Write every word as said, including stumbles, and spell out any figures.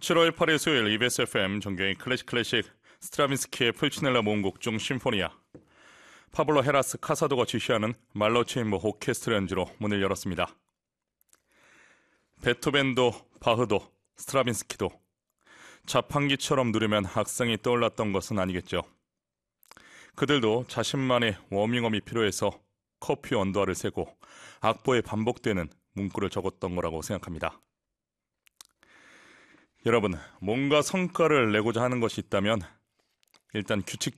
칠월 팔일 수요일 이비에스 에프엠 정경의 클래식 클래식 스트라빈스키의 풀치넬라 모음곡 중 심포니아, 파블로 헤라스 카사도가 지휘하는 말로 체인버 오케스트라 연주로 문을 열었습니다. 베토벤도 바흐도 스트라빈스키도 자판기처럼 누르면 악상이 떠올랐던 것은 아니겠죠. 그들도 자신만의 워밍업이 필요해서 커피 온도화를 세고 악보에 반복되는 문구를 적었던 거라고 생각합니다. 여러분, 뭔가 성과를 내고자 하는 것이 있다면 일단 규칙